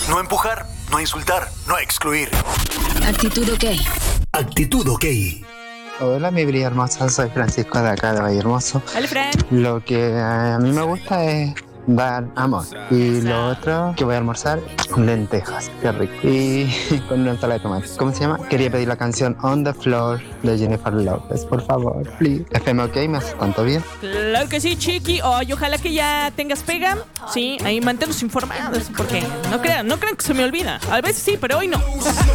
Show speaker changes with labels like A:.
A: No empujar, no insultar, no excluir.
B: Actitud OK.
A: Actitud OK.
C: Hola, mi brilla hermosa, soy Francisco de acá de Valle Hermoso.
D: Hola, Fran.
C: Lo que a mí me gusta es dar amor. Y lo otro que voy a almorzar, lentejas, qué rico. Y con una ensalada de tomate. ¿Cómo se llama? Quería pedir la canción On the Floor de Jennifer Lopez, por favor, please. FM OK, me hace tanto bien.
D: Claro que sí, Chiqui. Y ojalá que ya tengas pega. Sí, ahí manténnos informados, porque no crean que se me olvida. A veces sí, pero hoy no.